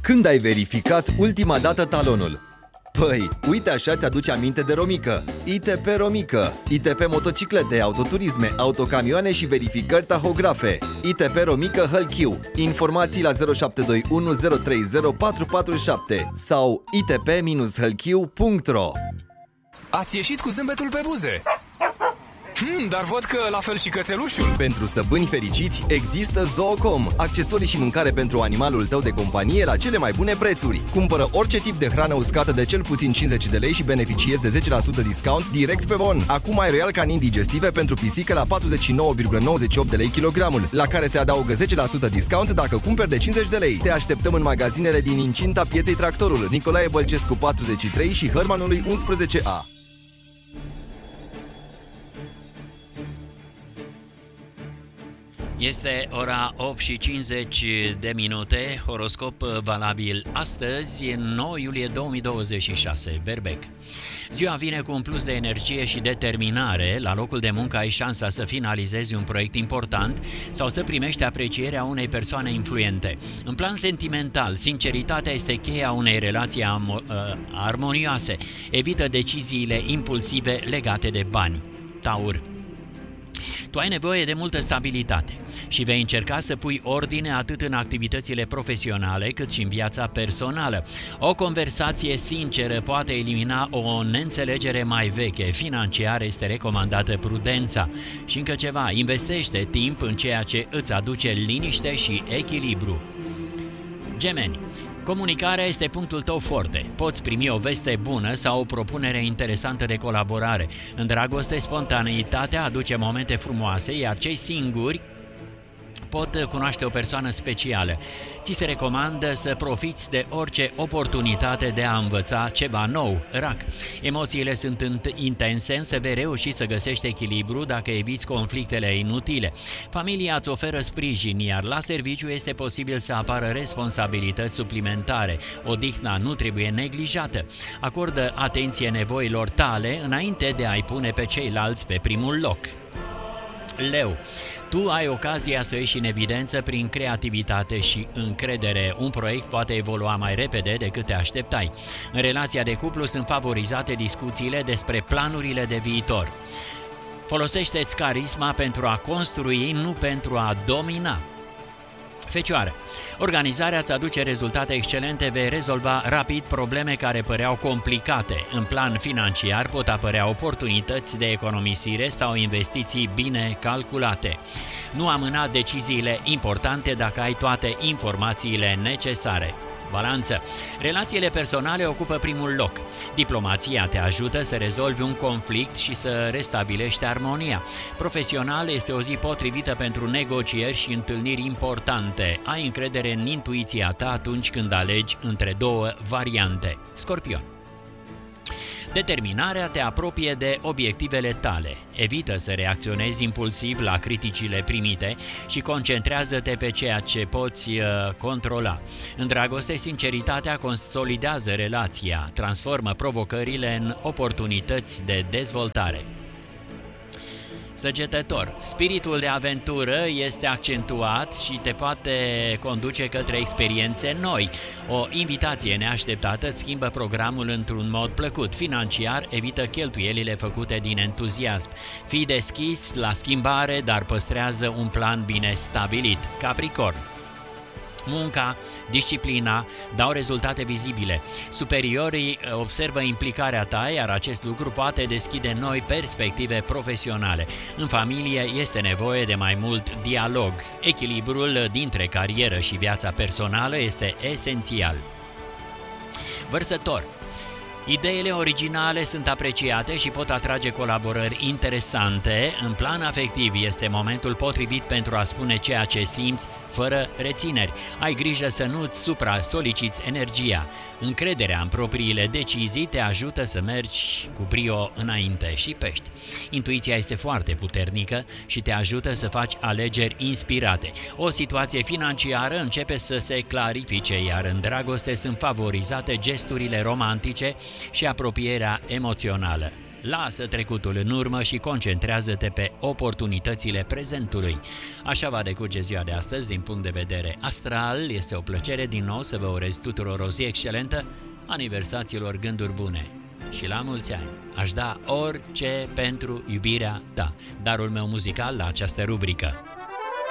Când ai verificat ultima dată talonul? Păi, uite așa ți-aduce aminte de Romică. ITP Romică, ITP motociclete, autoturisme, autocamioane și verificări tahografe. ITP Romică Hălchiu. Informații la 0721 030 447 sau itp-hălchiu.ro. Ați ieșit cu zâmbetul pe buze. Dar văd că la fel și cățelușul. Pentru stăpâni fericiți există Zoocom, accesorii și mâncare pentru animalul tău de companie la cele mai bune prețuri. Cumpără orice tip de hrană uscată de cel puțin 50 de lei și beneficiezi de 10% discount direct pe bon. Acum ai Royal Canin digestive pentru pisică la 49,98 de lei kilogramul, la care se adaugă 10% discount dacă cumperi de 50 de lei. Te așteptăm în magazinele din incinta pieței Tractorul, Nicolae Bălcescu 43 și Hărmanului 11A. Este ora 8:50, horoscop valabil astăzi, 9 iulie 2026, Berbec. Ziua vine cu un plus de energie și determinare. La locul de muncă ai șansa să finalizezi un proiect important sau să primești aprecierea unei persoane influente. În plan sentimental, sinceritatea este cheia unei relații armonioase. Evită deciziile impulsive legate de bani. Taur. Tu ai nevoie de multă stabilitate și vei încerca să pui ordine atât în activitățile profesionale cât și în viața personală. O conversație sinceră poate elimina o neînțelegere mai veche. Financiar este recomandată prudența. Și încă ceva, investește timp în ceea ce îți aduce liniște și echilibru. Gemeni. Comunicarea este punctul tău forte. Poți primi o veste bună sau o propunere interesantă de colaborare. În dragoste, spontaneitatea aduce momente frumoase, iar cei singuri pot cunoaște o persoană specială. Ți se recomandă să profiți de orice oportunitate de a învăța ceva nou. Rac. Emoțiile sunt intense, însă vei reuși să găsești echilibru dacă eviți conflictele inutile. Familia îți oferă sprijin, iar la serviciu este posibil să apară responsabilități suplimentare. Odihna nu trebuie neglijată. Acordă atenție nevoilor tale înainte de a-i pune pe ceilalți pe primul loc. Leu. Tu ai ocazia să ieși în evidență prin creativitate și încredere. Un proiect poate evolua mai repede decât te așteptai. În relația de cuplu sunt favorizate discuțiile despre planurile de viitor. Folosește-ți carisma pentru a construi, nu pentru a domina. Fecioară. Organizarea îți aduce rezultate excelente, vei rezolva rapid probleme care păreau complicate. În plan financiar pot apărea oportunități de economisire sau investiții bine calculate. Nu amâna deciziile importante dacă ai toate informațiile necesare. Balanță. Relațiile personale ocupă primul loc. Diplomația te ajută să rezolvi un conflict și să restabilești armonia. Profesional, este o zi potrivită pentru negocieri și întâlniri importante. Ai încredere în intuiția ta atunci când alegi între două variante. Scorpion. Determinarea te apropie de obiectivele tale. Evită să reacționezi impulsiv la criticile primite și concentrează-te pe ceea ce poți controla. În dragoste, sinceritatea consolidează relația, transformă provocările în oportunități de dezvoltare. Săgetător. Spiritul de aventură este accentuat și te poate conduce către experiențe noi. O invitație neașteptată schimbă programul într-un mod plăcut. Financiar, evită cheltuielile făcute din entuziasm. Fii deschis la schimbare, dar păstrează un plan bine stabilit. Capricorn. Munca, disciplina dau rezultate vizibile. Superiorii observă implicarea ta, iar acest lucru poate deschide noi perspective profesionale. În familie este nevoie de mai mult dialog. Echilibrul dintre carieră și viața personală este esențial. Vărsător. Ideile originale sunt apreciate și pot atrage colaborări interesante. În plan afectiv este momentul potrivit pentru a spune ceea ce simți, fără rețineri. Ai grijă să nu-ți supra-soliciți energia. Încrederea în propriile decizii te ajută să mergi cu brio înainte. Și Pești. Intuiția este foarte puternică și te ajută să faci alegeri inspirate. O situație financiară începe să se clarifice, iar în dragoste sunt favorizate gesturile romantice și apropierea emoțională. Lasă trecutul în urmă și concentrează-te pe oportunitățile prezentului. Așa va decurge ziua de astăzi din punct de vedere astral. Este o plăcere din nou să vă urez tuturor o zi excelentă, aniversațiilor gânduri bune. Și la mulți ani. Aș da orice pentru iubirea ta. Darul meu muzical la această rubrică.